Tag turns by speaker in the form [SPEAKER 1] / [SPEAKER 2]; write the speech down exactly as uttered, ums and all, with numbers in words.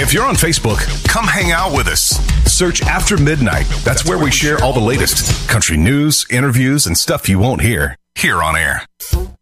[SPEAKER 1] If you're on Facebook, come hang out with us. Search After Midnight. That's where we share all the latest country news, interviews, and stuff you won't hear here on air.